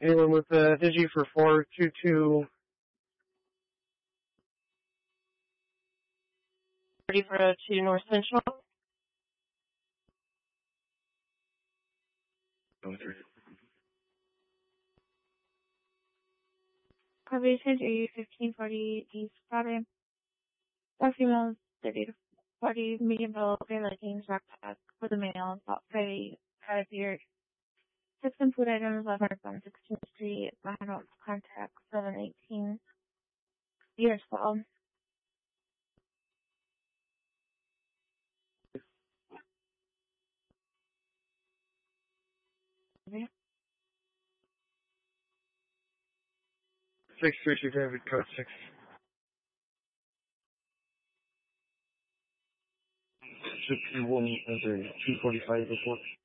Anyone with Digi for 422. Ready for a 2 North Central? Elevation 1540 East Broadway. All females 30 to 40, medium build, gray leggings, backpack for the male, about 5 years. 6 and food items, 11 on 16th Street, Mahanout contact 718 years well. Okay. 632 David, code 6. 61 under 245 report.